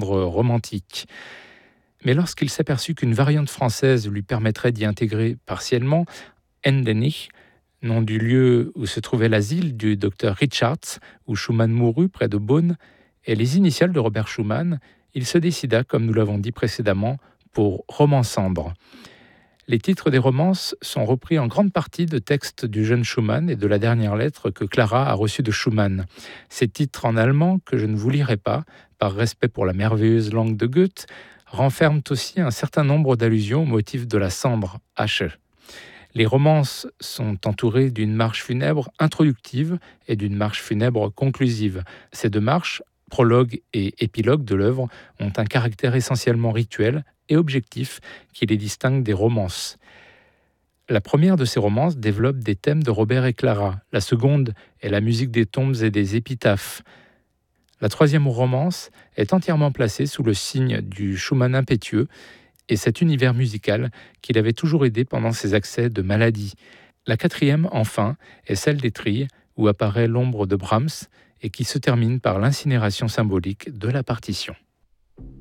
tendre romantique. Mais lorsqu'il s'aperçut qu'une variante française lui permettrait d'y intégrer partiellement Endenich, nom du lieu où se trouvait l'asile du docteur Richards, où Schumann mourut près de Bonn, et les initiales de Robert Schumann, il se décida, comme nous l'avons dit précédemment, pour Romancendre. Les titres des romances sont repris en grande partie de textes du jeune Schumann et de la dernière lettre que Clara a reçue de Schumann. Ces titres en allemand, que je ne vous lirai pas, par respect pour la merveilleuse langue de Goethe, renferment aussi un certain nombre d'allusions au motif de la cendre, Asche. Les romances sont entourées d'une marche funèbre introductive et d'une marche funèbre conclusive. Ces deux marches, prologue et épilogue de l'œuvre, ont un caractère essentiellement rituel et objectif qui les distingue des romances. La première de ces romances développe des thèmes de Robert et Clara. La seconde est la musique des tombes et des épitaphes. La troisième romance est entièrement placée sous le signe du Schumann impétueux et cet univers musical qui l'avait toujours aidé pendant ses accès de maladie. La quatrième, enfin, est celle des trilles, où apparaît l'ombre de Brahms et qui se termine par l'incinération symbolique de la partition.